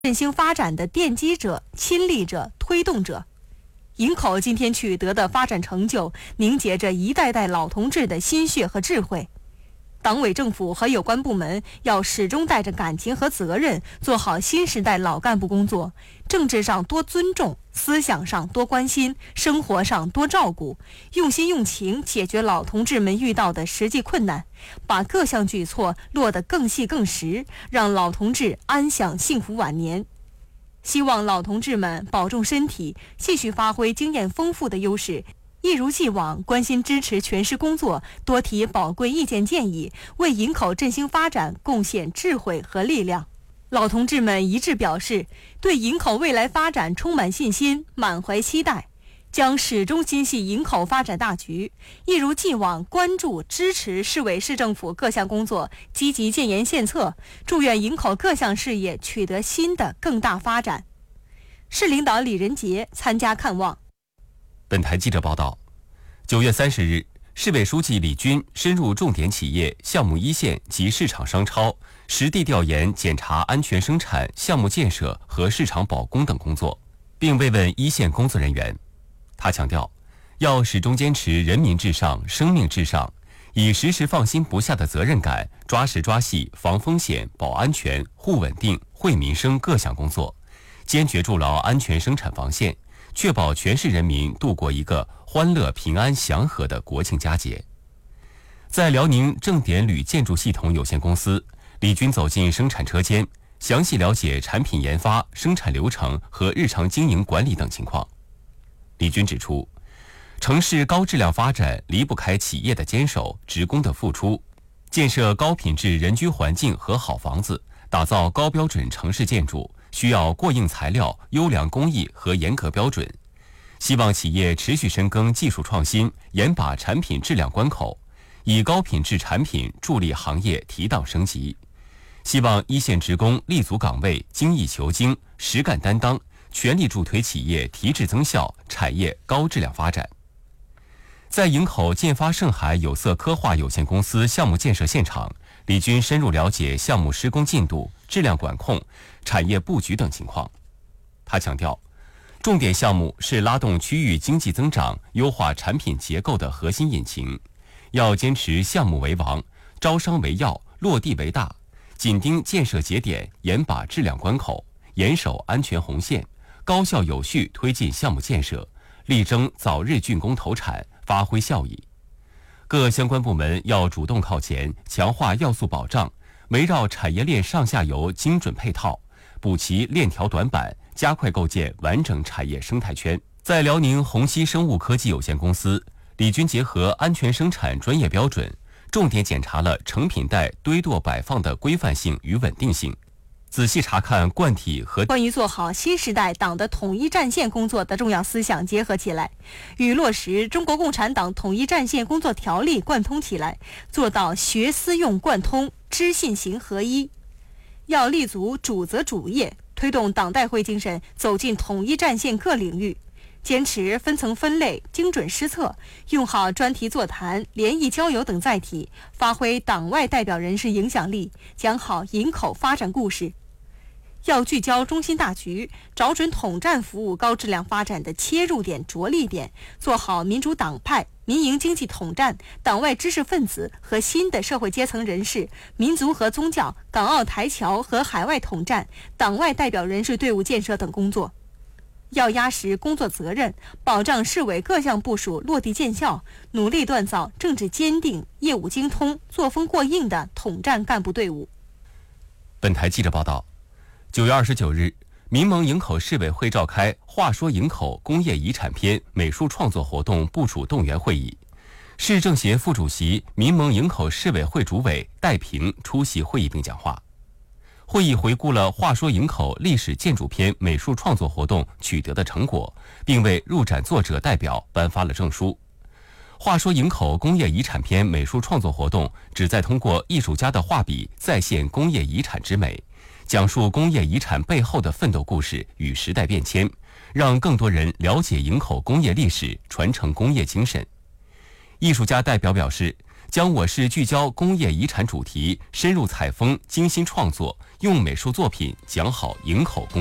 振兴发展的奠基者、亲历者、推动者。营口今天取得的发展成就，凝结着一代代老同志的心血和智慧。党委政府和有关部门要始终带着感情和责任，做好新时代老干部工作。政治上多尊重，思想上多关心，生活上多照顾，用心用情解决老同志们遇到的实际困难，把各项举措落得更细更实，让老同志安享幸福晚年。希望老同志们保重身体，继续发挥经验丰富的优势，一如既往关心支持全市工作，多提宝贵意见建议，为营口振兴发展贡献智慧和力量。老同志们一致表示，对营口未来发展充满信心，满怀期待，将始终心系营口发展大局，一如既往关注支持市委市政府各项工作，积极建言献策，祝愿营口各项事业取得新的更大发展。市领导李仁杰参加看望。 本台记者报道，9月30日，市委书记李军深入重点企业、项目一线及市场商超，实地调研检查安全生产、项目建设和市场保供等工作，并慰问一线工作人员。他强调，要始终坚持人民至上、生命至上，以时时放心不下的责任感，抓实抓细防风险、保安全、护稳定、惠民生各项工作，坚决筑牢安全生产防线，确保全市人民度过一个欢乐、平安、祥和的国庆佳节。在辽宁正典铝建筑系统有限公司，李军走进生产车间，详细了解产品研发、生产流程和日常经营管理等情况。李军指出，城市高质量发展离不开企业的坚守、职工的付出，建设高品质人居环境和好房子，打造高标准城市建筑，需要过硬材料、优良工艺和严格标准。希望企业持续深耕技术创新，严把产品质量关口，以高品质产品助力行业提档升级。希望一线职工立足岗位，精益求精，实干担当，全力助推企业提质增效，产业高质量发展。在营口建发盛海有色科化有限公司项目建设现场，李军深入了解项目施工进度、质量管控、产业布局等情况。他强调，重点项目是拉动区域经济增长、优化产品结构的核心引擎，要坚持项目为王、招商为要、落地为大，紧盯建设节点，严把质量关口，严守安全红线，高效有序推进项目建设，力争早日竣工投产，发挥效益。各相关部门要主动靠前，强化要素保障，围绕产业链上下游精准配套，补齐链条短板，加快构建完整产业生态圈。在辽宁虹吸生物科技有限公司，李军结合安全生产专业标准，重点检查了成品袋堆垛摆放的规范性与稳定性，仔细查看罐体和关于做好新时代党的统一战线工作的重要思想结合起来，与落实中国共产党统一战线工作条例贯通起来，做到学思用贯通、知信行合一。要立足主责主业，推动党代会精神走进统一战线各领域，坚持分层分类、精准施策，用好专题座谈、联谊交友等载体，发挥党外代表人士影响力，讲好营口发展故事。要聚焦中心大局，找准统战服务高质量发展的切入点、着力点，做好民主党派、民营经济统战、党外知识分子和新的社会阶层人士、民族和宗教、港澳台侨和海外统战、党外代表人士队伍建设等工作。要压实工作责任，保障市委各项部署落地见效，努力锻造政治坚定、业务精通、作风过硬的统战干部队伍。 本台记者报道，9月29日，民盟营口市委会召开“话说营口工业遗产篇”美术创作活动部署动员会议，市政协副主席、民盟营口市委会主委戴平出席会议并讲话。会议回顾了“话说营口历史建筑篇”美术创作活动取得的成果，并为入展作者代表颁发了证书。话说营口工业遗产篇美术创作活动旨在通过艺术家的画笔再现工业遗产之美，讲述工业遗产背后的奋斗故事与时代变迁，让更多人了解营口工业历史，传承工业精神。艺术家代表表示， 将我市聚焦工业遗产主题，深入采风，精心创作，用美术作品讲好营口工